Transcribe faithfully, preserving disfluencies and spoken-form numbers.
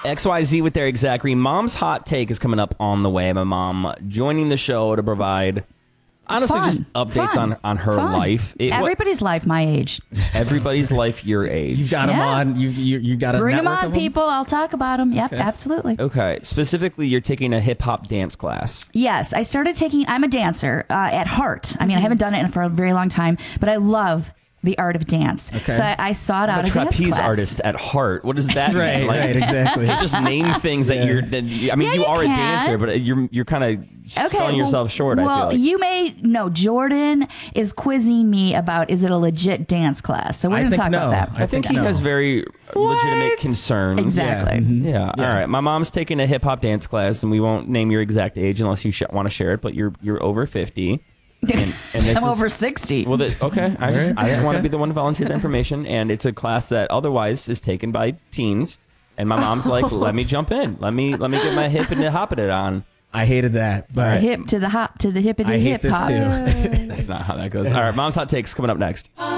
X Y Z with their exact read. Mom's hot take is coming up on the way. My mom joining the show to provide, honestly, Fun. just updates Fun. on, on her Fun. life. It, Everybody's life my age. Everybody's life your age. You've got them Yeah. on. You you, you got a Bring them network on, of 'em? people. I'll talk about them. Yep, Okay. absolutely. Okay. Specifically, you're taking a hip hop dance class. Yes, I started taking, I'm a dancer uh, at heart. I mean, I haven't done it for a very long time, but I love the art of dance. Okay. So I, I sought out I'm a a dance trapeze class. artist at heart. What does that Right, mean? Like, right, exactly. you just name things that Yeah. you're. That, I mean, Yeah, you you are can. a dancer, but you're you're kind of Okay, selling well- yourself short. Well, I feel like. you may no. Jordan is quizzing me about is it a legit dance class? So we're I going to think talk no. about that. I think he no. has very legitimate What? concerns. Exactly. Yeah. Mhm. Yeah. Yeah. All right. My mom's taking a hip hop dance class, and we won't name your exact age unless you sh- want to share it. But you're you're over fifty. And, and this I'm is- over sixty. Well, the, okay. I just I didn't want to Okay. be the one to volunteer the information, and it's a class that otherwise is taken by teens. And my mom's like, "Let me jump in. Let me let me get my hip and hopping it on." I hated that, but hip to the hop to the hippity I hate hip this hop. too. That's not how that goes. All right. Mom's hot takes coming up next.